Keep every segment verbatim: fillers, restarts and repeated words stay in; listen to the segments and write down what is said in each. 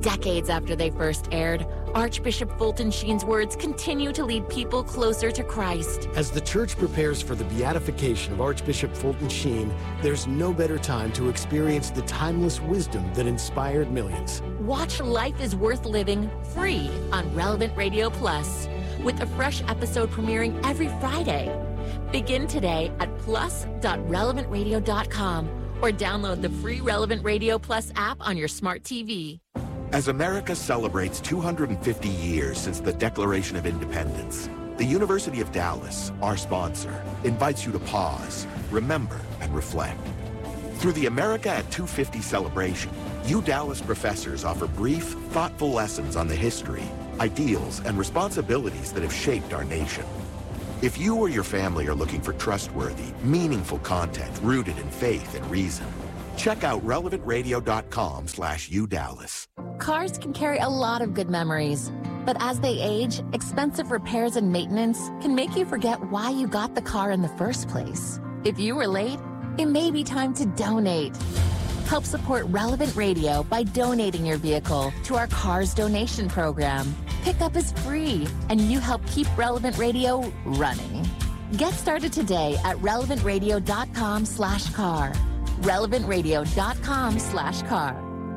Decades after they first aired, Archbishop Fulton Sheen's words continue to lead people closer to Christ. As the church prepares for the beatification of Archbishop Fulton Sheen, there's no better time to experience the timeless wisdom that inspired millions. Watch Life is Worth Living free on Relevant Radio Plus, with a fresh episode premiering every Friday. Begin today at plus dot relevant radio dot com or download the free Relevant Radio Plus app on your smart T V. As America celebrates two hundred fifty years since the Declaration of Independence, the University of Dallas, our sponsor, invites you to pause, remember, and reflect. Through the America at two fifty celebration, U Dallas professors offer brief, thoughtful lessons on the history, ideals, and responsibilities that have shaped our nation. If you or your family are looking for trustworthy, meaningful content rooted in faith and reason, check out relevant radio dot com slash U Dallas. Cars can carry a lot of good memories, but as they age, expensive repairs and maintenance can make you forget why you got the car in the first place. If you were late, it may be time to donate. Help support Relevant Radio by donating your vehicle to our Cars Donation Program. Pickup is free, and you help keep Relevant Radio running. Get started today at relevant radio dot com slash car. relevant radio dot com slash car.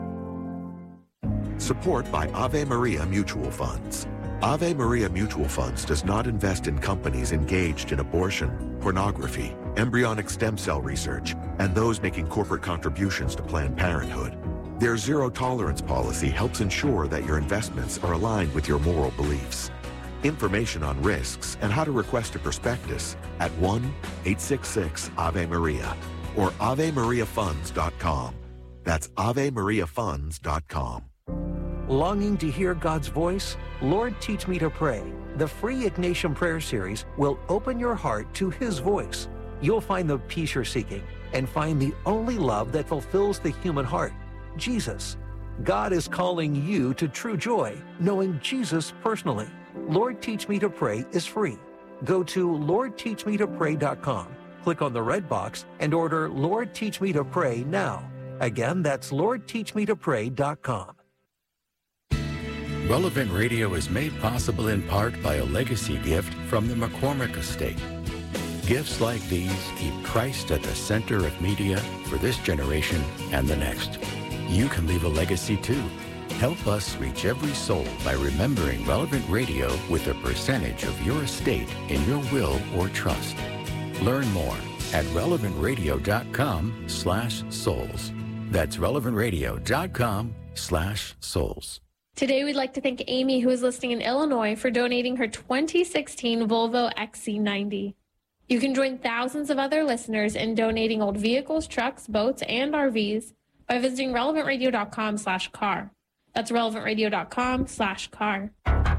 Support by Ave Maria Mutual Funds. Ave Maria Mutual Funds does not invest in companies engaged in abortion, pornography, embryonic stem cell research, and those making corporate contributions to Planned Parenthood. Their zero-tolerance policy helps ensure that your investments are aligned with your moral beliefs. Information on risks and how to request a prospectus at one eight six six Ave Maria or ave maria funds dot com. That's ave maria funds dot com. Longing to hear God's voice? Lord, Teach Me to Pray. The free Ignatian Prayer Series will open your heart to His voice. You'll find the peace you're seeking and find the only love that fulfills the human heart, Jesus. God is calling you to true joy, knowing Jesus personally. Lord, Teach Me to Pray is free. Go to lord teach me to pray dot com, click on the red box, and order Lord, Teach Me to Pray now. Again, that's lord teach me to pray dot com. Relevant Radio is made possible in part by a legacy gift from the McCormick Estate. Gifts like these keep Christ at the center of media for this generation and the next. You can leave a legacy too. Help us reach every soul by remembering Relevant Radio with a percentage of your estate in your will or trust. Learn more at relevant radio dot com slash souls. That's relevant radio dot com slash souls. Today, we'd like to thank Amy, who is listening in Illinois, for donating her twenty sixteen Volvo X C ninety. You can join thousands of other listeners in donating old vehicles, trucks, boats, and R Vs by visiting relevant radio dot com slash car. That's relevant radio dot com slash car.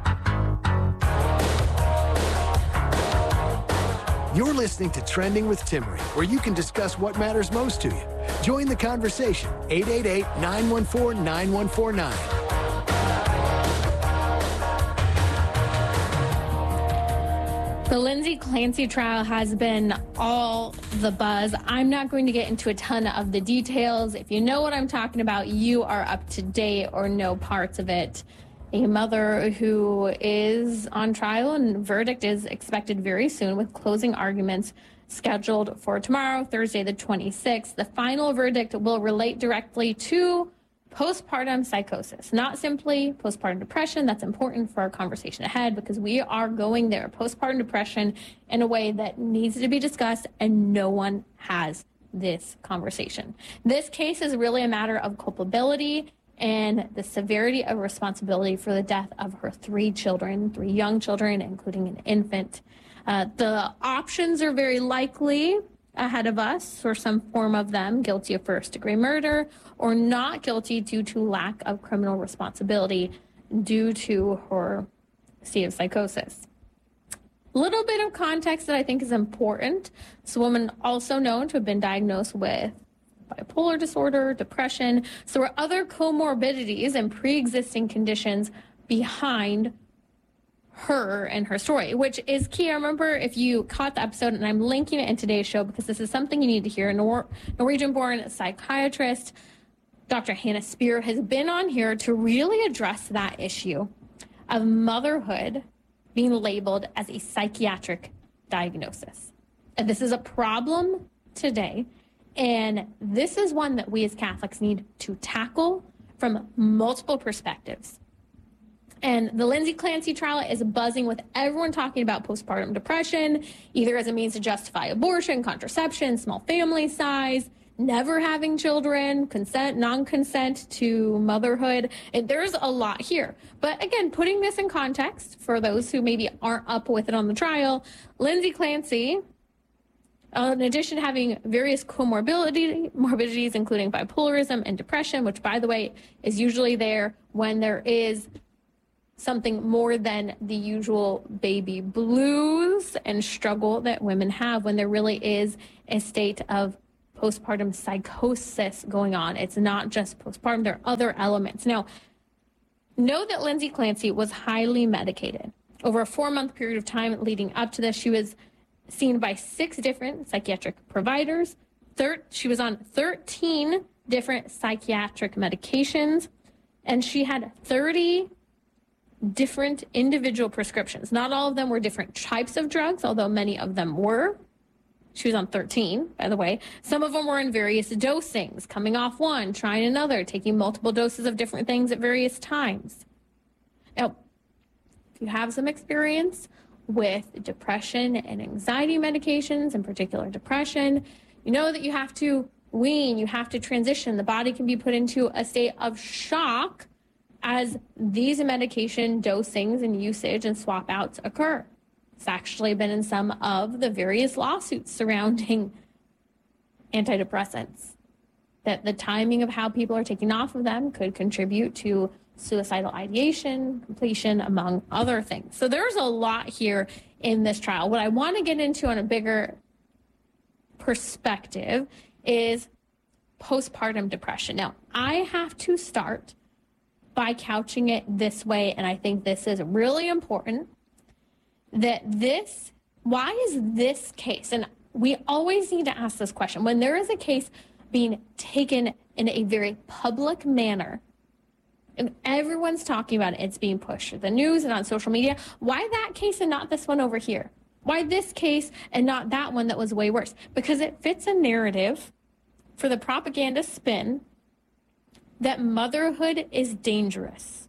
You're listening to Trending with Timmery, where you can discuss what matters most to you. Join the conversation, eight eight eight, nine one four, nine one four nine. The Lindsay Clancy trial has been all the buzz. I'm not going to get into a ton of the details. If you know what I'm talking about, you are up to date or know parts of it. A mother who is on trial and verdict is expected very soon, with closing arguments scheduled for tomorrow, Thursday the twenty-sixth. The final verdict will relate directly to postpartum psychosis, not simply postpartum depression. That's important for our conversation ahead because we are going there. Postpartum depression in a way that needs to be discussed, and no one has this conversation. This case is really a matter of culpability and the severity of responsibility for the death of her three children, three young children, including an infant. Uh, the options are very likely ahead of us for some form of them: guilty of first-degree murder or not guilty due to lack of criminal responsibility due to her state of psychosis. A little bit of context that I think is important. This woman also known to have been diagnosed with bipolar disorder, depression. So there were other comorbidities and pre-existing conditions behind her and her story, which is key. I remember, if you caught the episode, and I'm linking it in today's show because this is something you need to hear, a Nor- Norwegian-born psychiatrist Doctor Hannah Spear has been on here to really address that issue of motherhood being labeled as a psychiatric diagnosis. And this is a problem today, and this is one that we as Catholics need to tackle from multiple perspectives. And the Lindsay Clancy trial is buzzing with everyone talking about postpartum depression, either as a means to justify abortion, contraception, small family size, never having children, consent, non-consent to motherhood. And there's a lot here. But again, putting this in context for those who maybe aren't up with it on the trial, Lindsay Clancy, Uh, in addition to having various comorbidity, morbidities, including bipolarism and depression, which, by the way, is usually there when there is something more than the usual baby blues and struggle that women have, when there really is a state of postpartum psychosis going on. It's not just postpartum, there are other elements. Now, know that Lindsay Clancy was highly medicated. Over a four-month period of time leading up to this, she was seen by six different psychiatric providers. Thir- she was on thirteen different psychiatric medications, and she had thirty different individual prescriptions. Not all of them were different types of drugs, although many of them were. She was on thirteen, by the way. Some of them were in various dosings, coming off one, trying another, taking multiple doses of different things at various times. Now, if you have some experience with depression and anxiety medications, in particular depression, you know that you have to wean, you have to transition. The body can be put into a state of shock as these medication dosings and usage and swap outs occur. It's actually been in some of the various lawsuits surrounding antidepressants, that the timing of how people are taking off of them could contribute to suicidal ideation, completion, among other things. So there's a lot here in this trial. What I want to get into on a bigger perspective is postpartum depression. Now, I have to start by couching it this way, and I think this is really important, that this, why is this case, and we always need to ask this question, when there is a case being taken in a very public manner, and everyone's talking about it, it's being pushed through the news and on social media, why that case and not this one over here? Why this case and not that one that was way worse? Because it fits a narrative for the propaganda spin that motherhood is dangerous.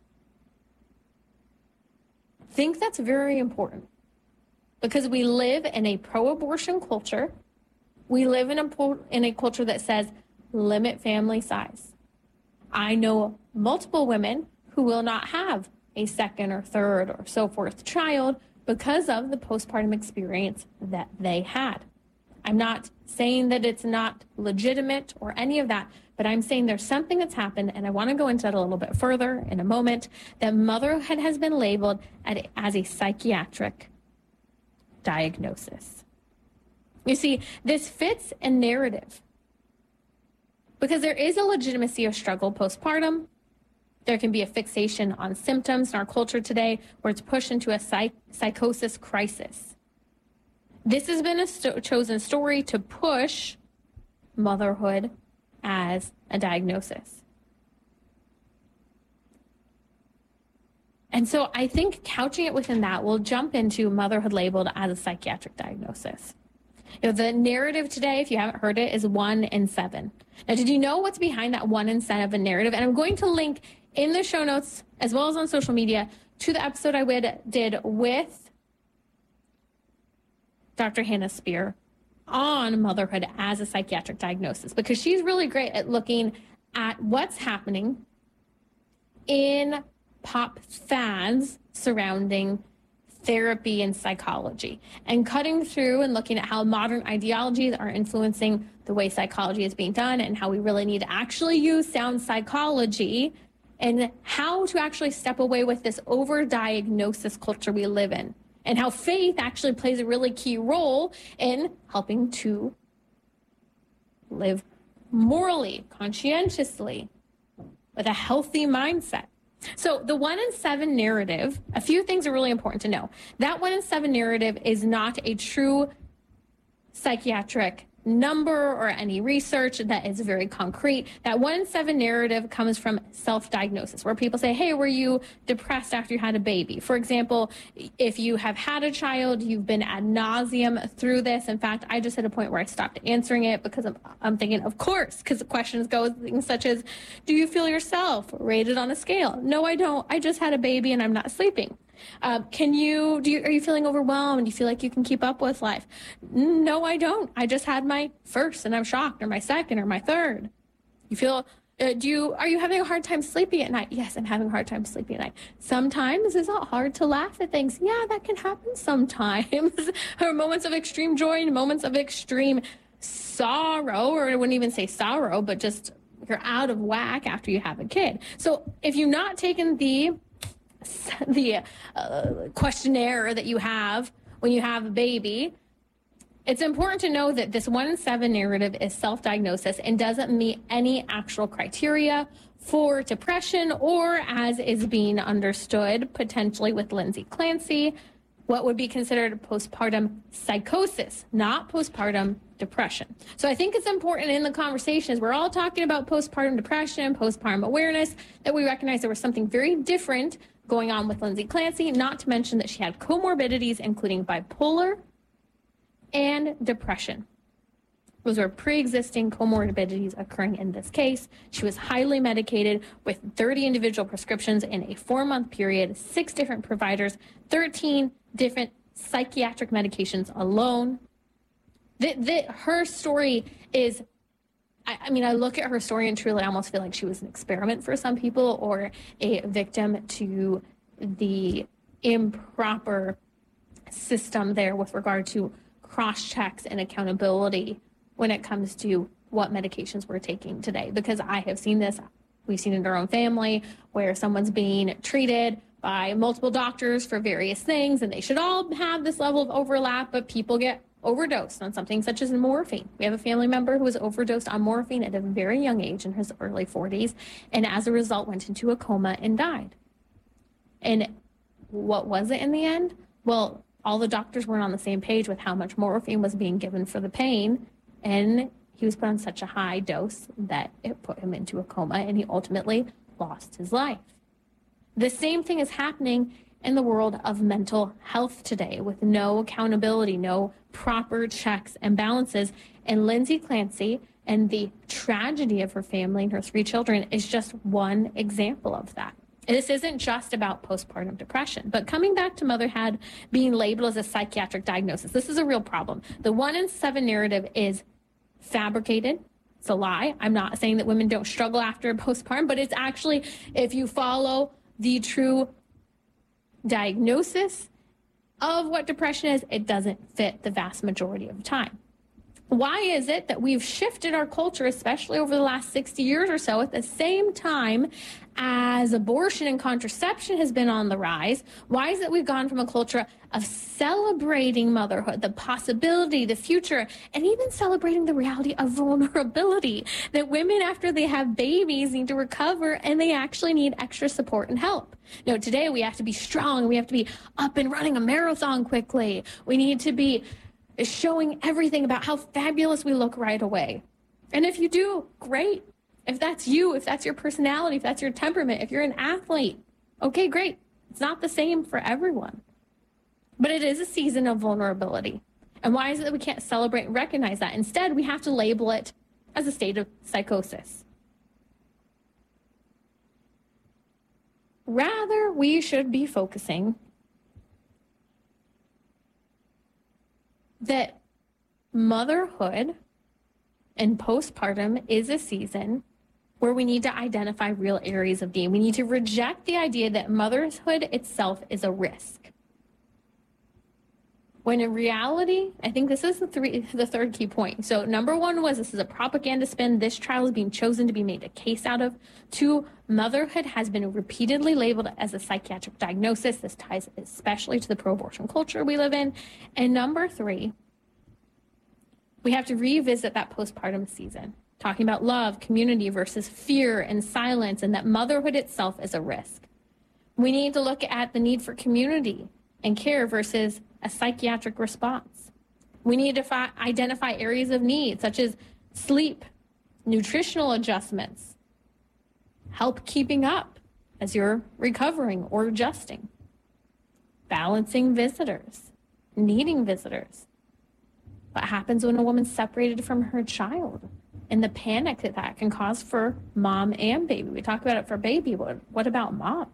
I think that's very important, because we live in a pro-abortion culture. We live in a, in a culture that says limit family size. I know multiple women who will not have a second or third or so forth child because of the postpartum experience that they had. I'm not saying that it's not legitimate or any of that, but I'm saying there's something that's happened, and I want to go into that a little bit further in a moment, that motherhood has been labeled as a psychiatric diagnosis. You see, this fits a narrative, because there is a legitimacy of struggle postpartum. There can be a fixation on symptoms in our culture today where it's pushed into a psych- psychosis crisis. This has been a sto- chosen story to push motherhood as a diagnosis. And so I think couching it within that, we'll jump into motherhood labeled as a psychiatric diagnosis. You know, the narrative today, if you haven't heard it, is one in seven. Now, did you know what's behind that one in seven narrative? And I'm going to link in the show notes, as well as on social media, to the episode I would, did with Doctor Hannah Spear on motherhood as a psychiatric diagnosis, because she's really great at looking at what's happening in pop fads surrounding therapy and psychology, and cutting through and looking at how modern ideologies are influencing the way psychology is being done, and how we really need to actually use sound psychology, and how to actually step away with this over-diagnosis culture we live in, and how faith actually plays a really key role in helping to live morally, conscientiously, with a healthy mindset. So the one in seven narrative, a few things are really important to know. That one in seven narrative is not a true psychiatric number or any research that is very concrete. That one in seven narrative comes from self-diagnosis, where people say, hey, were you depressed after you had a baby? For example, if you have had a child, you've been ad nauseum through this. In fact, I just hit a point where I stopped answering it because I'm, I'm thinking, of course, because the questions go things such as, do you feel yourself rated on a scale? No, I don't. I just had a baby and I'm not sleeping. Uh, can you, do you, are you feeling overwhelmed? Do you feel like you can keep up with life? No, I don't. I just had my first and I'm shocked, or my second or my third. You feel, uh, do you, are you having a hard time sleeping at night? Yes, I'm having a hard time sleeping at night. Sometimes it's not hard to laugh at things. Yeah, that can happen sometimes. Or moments of extreme joy and moments of extreme sorrow, or I wouldn't even say sorrow, but just you're out of whack after you have a kid. So if you've not taken the the uh, questionnaire that you have when you have a baby, it's important to know that this one in seven narrative is self-diagnosis and doesn't meet any actual criteria for depression, or as is being understood potentially with Lindsay Clancy, what would be considered postpartum psychosis, not postpartum depression. So I think it's important in the conversations, we're all talking about postpartum depression, postpartum awareness, that we recognize there was something very different going on with Lindsay Clancy, not to mention that she had comorbidities, including bipolar and depression. Those are pre-existing comorbidities occurring in this case. She was highly medicated with thirty individual prescriptions in a four-month period, six different providers, thirteen different psychiatric medications alone. The, the, her story is, I, I mean, I look at her story and truly almost feel like she was an experiment for some people, or a victim to the improper system there with regard to cross-checks and accountability when it comes to what medications we're taking today. Because I have seen this, we've seen it in our own family, where someone's being treated by multiple doctors for various things, and they should all have this level of overlap, but people get overdosed on something such as morphine. We have a family member who was overdosed on morphine at a very young age, in his early forties, and as a result went into a coma and died. And what was it in the end? Well, all the doctors weren't on the same page with how much morphine was being given for the pain, and he was put on such a high dose that it put him into a coma, and he ultimately lost his life. The same thing is happening in the world of mental health today, with no accountability, no proper checks and balances. And Lindsay Clancy and the tragedy of her family and her three children is just one example of that. This isn't just about postpartum depression, but coming back to motherhood being labeled as a psychiatric diagnosis, this is a real problem. The one in seven narrative is fabricated. It's a lie. I'm not saying that women don't struggle after postpartum, but it's actually, if you follow the true diagnosis of what depression is, it doesn't fit the vast majority of the time. Why is it that we've shifted our culture, especially over the last sixty years or so, at the same time as abortion and contraception has been on the rise? Why is it we've gone from a culture of celebrating motherhood, the possibility, the future, and even celebrating the reality of vulnerability, that women after they have babies need to recover and they actually need extra support and help? No, today we have to be strong. We have to be up and running a marathon quickly. We need to be showing everything about how fabulous we look right away. And if you do, great. If that's you, if that's your personality, if that's your temperament, if you're an athlete, okay, great. It's not the same for everyone. But it is a season of vulnerability. And why is it that we can't celebrate and recognize that? Instead, we have to label it as a state of psychosis. Rather, we should be focusing that motherhood and postpartum is a season where we need to identify real areas of need. We need to reject the idea that motherhood itself is a risk. When in reality, I think this is the, three, the third key point. So number one was, this is a propaganda spin. This trial is being chosen to be made a case out of. Two, motherhood has been repeatedly labeled as a psychiatric diagnosis. This ties especially to the pro-abortion culture we live in. And number three, we have to revisit that postpartum season, talking about love, community versus fear and silence, and that motherhood itself is a risk. We need to look at the need for community and care versus a psychiatric response. We need to fi- identify areas of need, such as sleep, nutritional adjustments, help keeping up as you're recovering or adjusting, balancing visitors, needing visitors. What happens when a woman's separated from her child and the panic that that can cause for mom and baby? We talk about it for baby, but what about mom?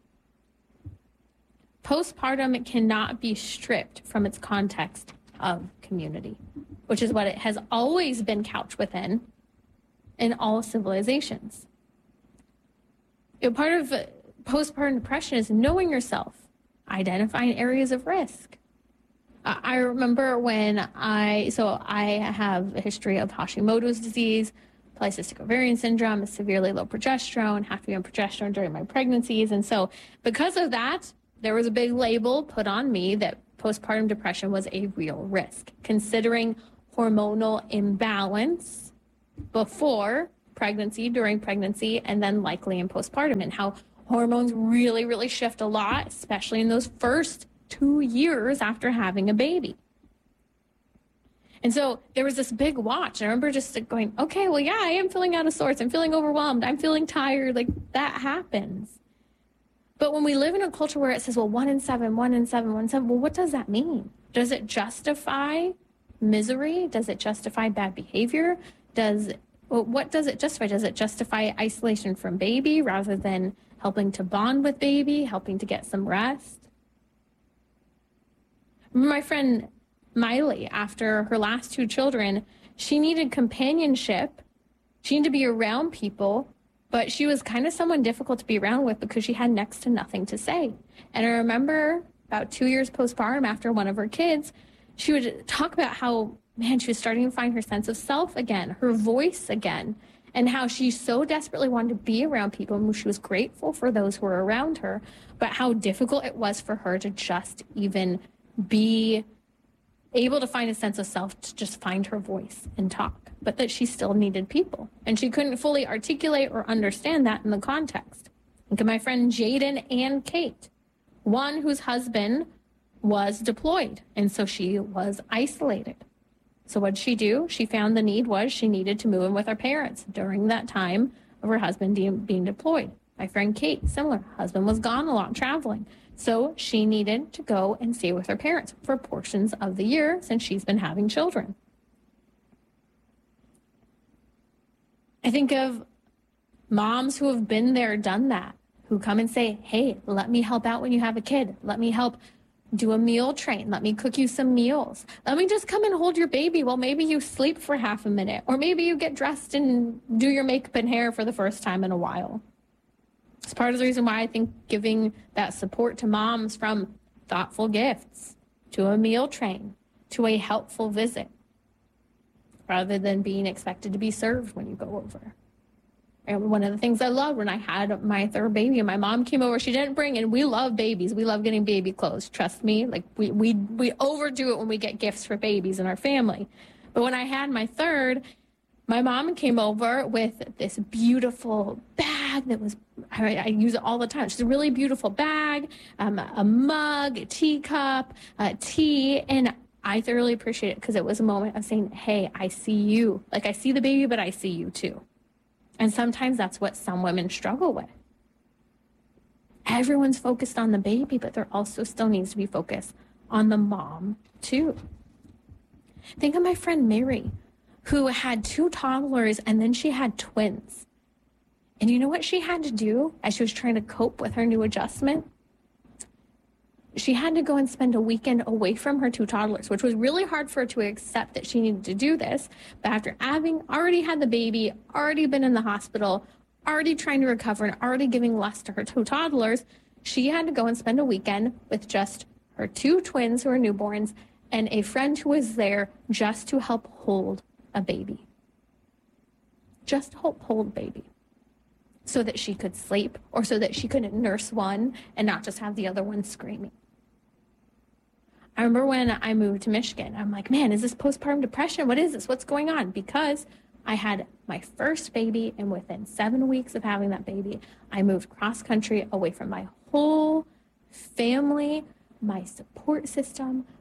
Postpartum cannot be stripped from its context of community, which is what it has always been couched within in all civilizations. You know, part of postpartum depression is knowing yourself, identifying areas of risk. I remember when I, so I have a history of Hashimoto's disease, polycystic ovarian syndrome, severely low progesterone, have to be on progesterone during my pregnancies. And so because of that, there was a big label put on me that postpartum depression was a real risk, considering hormonal imbalance before pregnancy, during pregnancy, and then likely in postpartum, and how hormones really, really shift a lot, especially in those first two years after having a baby. And so there was this big watch. I remember just going, okay, well, yeah, I am feeling out of sorts. I'm feeling overwhelmed. I'm feeling tired. Like, that happens. But when we live in a culture where it says, well, one in seven, one in seven, one in seven, well, what does that mean? Does it justify misery? Does it justify bad behavior? Does well, what does it justify? Does it justify isolation from baby rather than helping to bond with baby, helping to get some rest? My friend Miley, after her last two children, she needed companionship. She needed to be around people, but she was kind of someone difficult to be around with because she had next to nothing to say. And I remember about two years postpartum, after one of her kids, she would talk about how, man, she was starting to find her sense of self again, her voice again, and how she so desperately wanted to be around people, and she was grateful for those who were around her, but how difficult it was for her to just even be able to find a sense of self, to just find her voice and talk, but that she still needed people. And she couldn't fully articulate or understand that in the context. Think of my friend Jaden and Kate, one whose husband was deployed, and so she was isolated. So what did she do? She found the need was she needed to move in with her parents during that time of her husband being deployed. My friend Kate, similar. Husband was gone a lot traveling. So she needed to go and stay with her parents for portions of the year since she's been having children. I think of moms who have been there, done that, who come and say, hey, let me help out when you have a kid. Let me help do a meal train. Let me cook you some meals. Let me just come and hold your baby while maybe you sleep for half a minute, or maybe you get dressed and do your makeup and hair for the first time in a while. It's part of the reason why I think giving that support to moms, from thoughtful gifts to a meal train to a helpful visit, rather than being expected to be served when you go over. And one of the things I loved when I had my third baby and my mom came over, she didn't bring, and we love babies. We love getting baby clothes. Trust me. Like we, we, we overdo it when we get gifts for babies in our family. But when I had my third, my mom came over with this beautiful bag that was, I, I use it all the time. It's a really beautiful bag, um, a mug, a teacup, uh, tea. And I thoroughly appreciate it because it was a moment of saying, hey, I see you. Like, I see the baby, but I see you too. And sometimes that's what some women struggle with. Everyone's focused on the baby, but there also still needs to be focus on the mom too. Think of my friend Mary, who had two toddlers and then she had twins. And you know what she had to do as she was trying to cope with her new adjustment? She had to go and spend a weekend away from her two toddlers, which was really hard for her to accept that she needed to do this. But after having already had the baby, already been in the hospital, already trying to recover, and already giving less to her two toddlers, she had to go and spend a weekend with just her two twins who are newborns and a friend who was there just to help hold a baby. Just help hold baby. So that she could sleep, or so that she could nurse one and not just have the other one screaming. I remember when I moved to Michigan, I'm like, man, is this postpartum depression? What is this? What's going on? Because I had my first baby, and within seven weeks of having that baby, I moved cross country away from my whole family, my support system,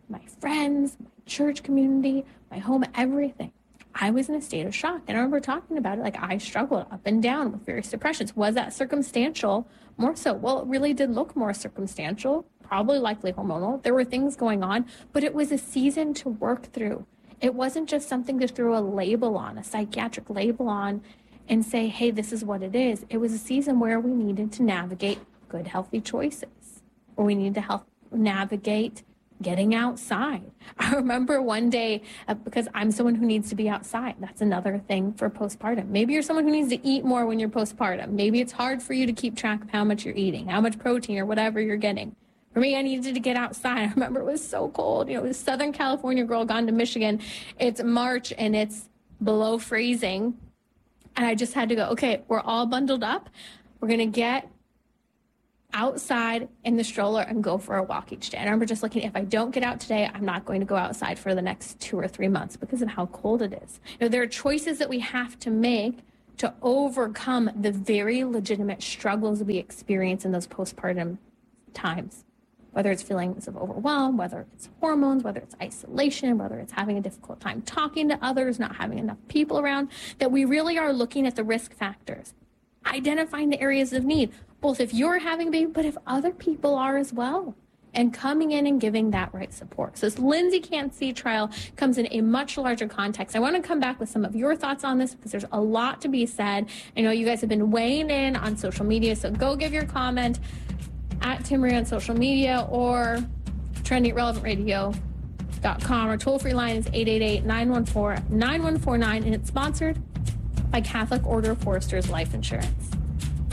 my friends, my church community, my home, everything. I was in a state of shock. And I remember talking about it, like I struggled up and down with various depressions. Was that circumstantial? More so. Well, it really did look more circumstantial, probably likely hormonal. There were things going on, but it was a season to work through. It wasn't just something to throw a label on, a psychiatric label on, and say, hey, this is what it is. It was a season where we needed to navigate good, healthy choices, or we needed to help navigate getting outside. I remember one day, uh, because I'm someone who needs to be outside. That's another thing for postpartum. Maybe you're someone who needs to eat more when you're postpartum. Maybe it's hard for you to keep track of how much you're eating, how much protein or whatever you're getting. For me, I needed to get outside. I remember it was so cold. You know, it was Southern California girl gone to Michigan. It's March and it's below freezing. And I just had to go, okay, we're all bundled up. We're going to get outside in the stroller and go for a walk each day. And I remember just looking, if I don't get out today, I'm not going to go outside for the next two or three months because of how cold it is. You know, there are choices that we have to make to overcome the very legitimate struggles we experience in those postpartum times. Whether it's feelings of overwhelm, whether it's hormones, whether it's isolation, whether it's having a difficult time talking to others, not having enough people around, that we really are looking at the risk factors, identifying the areas of need, both if you're having a baby, but if other people are as well, and coming in and giving that right support. So this Lindsay Can't See trial comes in a much larger context. I want to come back with some of your thoughts on this because there's a lot to be said. I know you guys have been weighing in on social media, so go give your comment at Timmerie on social media or trending relevant radio dot com. Our toll-free line is eight eight eight, nine one four, nine one four nine, and it's sponsored by Catholic Order of Foresters Life Insurance.